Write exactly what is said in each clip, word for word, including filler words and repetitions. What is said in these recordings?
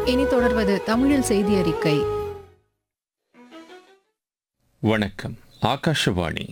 இனி தொடர்வது தமிழில் செய்தி அறிக்கை. வணக்கம். ஆகாஷவாணி.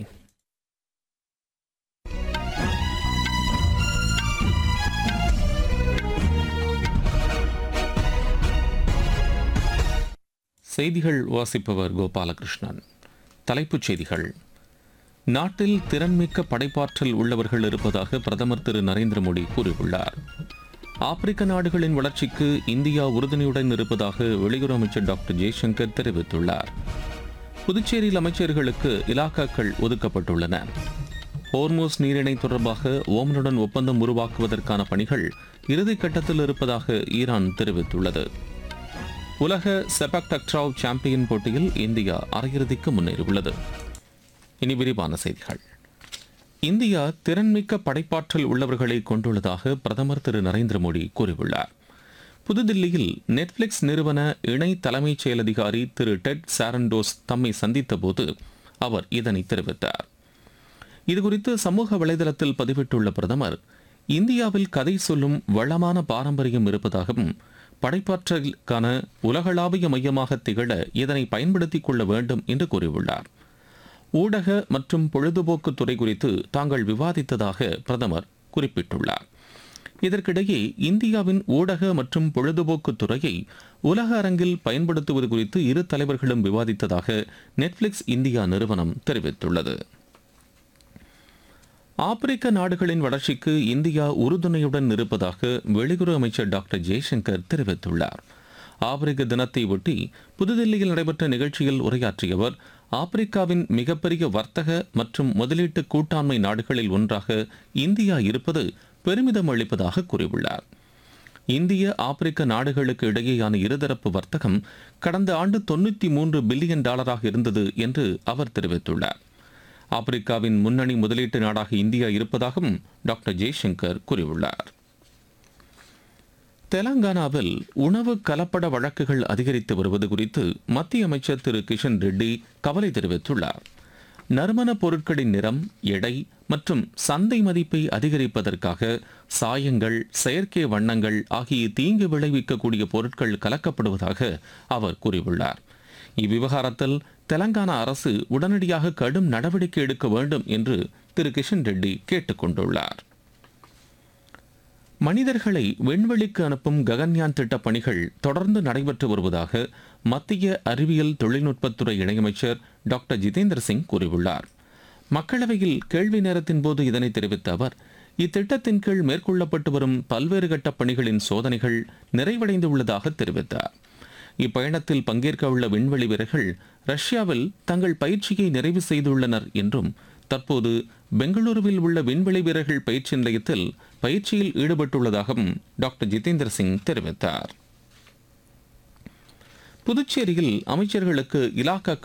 செய்திகள் வாசிப்பவர் கோபாலகிருஷ்ணன். தலைப்புச் செய்திகள். நாட்டில் திறன்மிக்க படைப்பாற்றல் உள்ளவர்கள் இருப்பதாக பிரதமர் திரு நரேந்திர மோடி கூறியுள்ளார். ஆப்பிரிக்க நாடுகளின் வளர்ச்சிக்கு இந்தியா உறுதுணையுடன் இருப்பதாக வெளியுறவு அமைச்சர் டாக்டர் ஜெய்சங்கர் தெரிவித்துள்ளார். புதுச்சேரியில் அமைச்சர்களுக்கு இலாக்காக்கள் ஒதுக்கப்பட்டுள்ளன. ஹோர்மோஸ் நீரிணை தொடர்பாக ஓமனுடன் ஒப்பந்தம் உருவாக்குவதற்கான பணிகள் இறுதிக்கட்டத்தில் இருப்பதாக ஈரான் தெரிவித்துள்ளது. உலக செபக் டக்ராவ் சாம்பியன் போட்டியில் இந்தியா அரையிறுதிக்கு முன்னேறியுள்ளது. இனி விரிவான செய்திகள். இந்தியா திறன்மிக்க படைப்பாற்றல் உள்ளவர்களை கொண்டுள்ளதாக பிரதமர் திரு நரேந்திர மோடி கூறியுள்ளார். புதுதில்லியில் நெட்ஃபிளிக்ஸ் நிறுவன இணை தலைமைச் செயல் அதிகாரி திரு டெட் சாரண்டோஸ் தம்மை சந்தித்த போது அவர் இதனை தெரிவித்தார். இதுகுறித்து சமூக வலைதளத்தில் பதிவிட்டுள்ள பிரதமர், இந்தியாவில் கதை சொல்லும் வளமான பாரம்பரியம் இருப்பதாகவும் படைப்பாற்றலுக்கான உலகளாவிய மையமாக திகழ இதனை பயன்படுத்திக் கொள்ள வேண்டும் என்று கூறியுள்ளார். ஊடக மற்றும் பொழுதுபோக்கு துறை குறித்து தாங்கள் விவாதித்ததாக பிரதமர் குறிப்பிட்டுள்ளார். இதற்கிடையே இந்தியாவின் ஊடக மற்றும் பொழுதுபோக்கு துறையை உலக அரங்கில் பயன்படுத்துவது குறித்து இரு தலைவர்களும் விவாதித்ததாக நெட்ஃபிளிக்ஸ் இந்தியா நிறுவனம் தெரிவித்துள்ளது. ஆப்பிரிக்க நாடுகளின் வளர்ச்சிக்கு இந்தியா உறுதுணையுடன் இருப்பதாக வெளியுறவு அமைச்சர் டாக்டர் ஜெய்சங்கர் தெரிவித்துள்ளார். ஆப்பிரிக்க தினத்தை ஒட்டி புதுதில்லியில் நடைபெற்ற நிகழ்ச்சியில் உரையாற்றிய அவர், ஆப்பிரிக்காவின் மிகப்பெரிய வர்த்தக மற்றும் முதலீட்டு கூட்டாண்மை நாடுகளில் ஒன்றாக இந்தியா இருப்பது பெருமிதம் அளிப்பதாக கூறியுள்ளார். இந்திய ஆப்பிரிக்க நாடுகளுக்கு இடையேயான இருதரப்பு வர்த்தகம் கடந்த ஆண்டு தொன்னூற்றி மூன்று பில்லியன் டாலராக இருந்தது என்று அவர் தெரிவித்துள்ளார். ஆப்பிரிக்காவின் முன்னணி முதலீட்டு நாடாக இந்தியா இருப்பதாகவும் டாக்டர் ஜெய்சங்கர் கூறியுள்ளார். தெலங்கானாவில் உணவு கலப்பட வழக்குகள் அதிகரித்து வருவது குறித்து மத்திய அமைச்சர் திரு கிஷன் ரெட்டி கவலை தெரிவித்துள்ளார். நறுமண பொருட்களின் நிறம், எடை மற்றும் சந்தை மதிப்பை அதிகரிப்பதற்காக சாயங்கள், செயற்கை வண்ணங்கள் ஆகிய தீங்கு விளைவிக்கக்கூடிய பொருட்கள் கலக்கப்படுவதாக அவர் கூறியுள்ளார். இவ்விவகாரத்தில் தெலங்கானா அரசு உடனடியாக கடும் நடவடிக்கை எடுக்க வேண்டும் என்று திரு கிஷன் ரெட்டி கேட்டுக் கொண்டுள்ளார். மனிதர்களை விண்வெளிக்கு அனுப்பும் ககன்யான் திட்டப் பணிகள் தொடர்ந்து நடைபெற்று வருவதாக மத்திய அறிவியல் தொழில்நுட்பத்துறை இணையமைச்சர் டாக்டர் ஜிதேந்திர சிங் கூறியுள்ளார். மக்களவையில் கேள்வி நேரத்தின் போது இதனை தெரிவித்த அவர், இத்திட்டத்தின் கீழ் மேற்கொள்ளப்பட்டு வரும் பல்வேறு கட்ட பணிகளின் சோதனைகள் நிறைவடைந்துள்ளதாக தெரிவித்தார். இப்பயணத்தில் பங்கேற்க உள்ள விண்வெளி வீரர்கள் ரஷ்யாவில் தங்கள் பயிற்சியை நிறைவு செய்துள்ளனர் என்றும், தற்போது பெங்களூருவில் உள்ள விண்வெளி வீரர்கள் பயிற்சி நிலையத்தில் பயிற்சியில் ஈடுபட்டுள்ளதாகவும் டாக்டர் ஜிதேந்திர சிங் தெரிவித்தார். புதுச்சேரியில் அமைச்சர்களுக்கு இலாக்கா